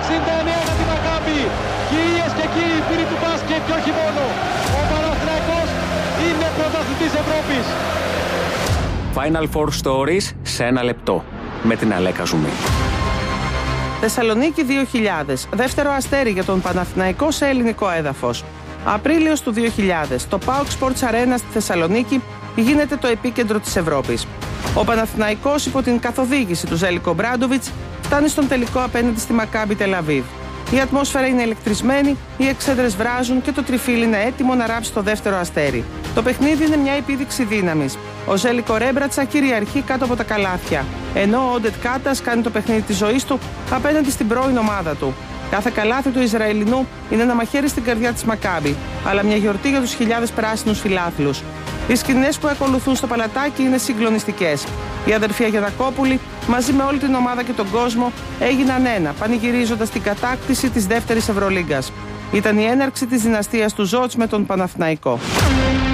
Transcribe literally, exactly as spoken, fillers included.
εξήντα εννέα για τη Μακάμπι. Κυρίες και κύριοι, φίλοι του μπάσκετ και όχι μόνο, ο Παναθηναϊκός είναι πρωταθλητής Ευρώπης. Final Four Stories σε ένα λεπτό με την Αλέκα Ζουμή. Θεσσαλονίκη δύο χιλιάδες. Δεύτερο αστέρι για τον Παναθηναϊκό σε ελληνικό έδαφος. Απρίλιος του δύο χιλιάδες. Το πάοκ Sports Arena στη Θεσσαλονίκη γίνεται το επίκεντρο της Ευρώπης. Ο Παναθηναϊκός υπό την καθοδήγηση του Ζέλικο Μπράντοβιτς φτάνει στον τελικό απέναντι στη Μακάμπι Τελαβίβ. Η ατμόσφαιρα είναι ηλεκτρισμένη, οι εξέδρες βράζουν και το τριφύλι είναι έτοιμο να ράψει το δεύτερο αστέρι. Το παιχνίδι είναι μια επίδειξη δύναμης. Ο Ζέλικο Ρέμπρατσα κυριαρχεί κάτω από τα καλάθια, ενώ ο Όντετ Κάτας κάνει το παιχνίδι της ζωής του απέναντι στην πρώην ομάδα του. Κάθε καλάθι του Ισραηλινού είναι ένα μαχαίρι στην καρδιά της Μακάμπι, αλλά μια γιορτή για τους χιλιάδες πράσινους φιλάθλους. Οι σκηνές που ακολουθούν στο παλατάκι είναι συγκλονιστικές. Οι αδερφοί Αγιανακόπουλοι, μαζί με όλη την ομάδα και τον κόσμο, έγιναν ένα, πανηγυρίζοντας την κατάκτηση της δεύτερης Ευρωλίγκας. Ήταν η έναρξη της δυναστείας του Ζότς με τον Παναθηναϊκό.